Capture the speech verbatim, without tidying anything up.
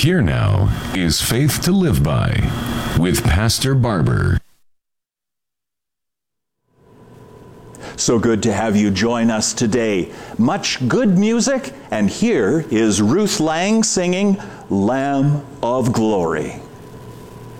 Here now is Faith to Live By with Pastor Barber. So good to have you join us today. Much good music, and here is Ruth Lang singing Lamb of Glory.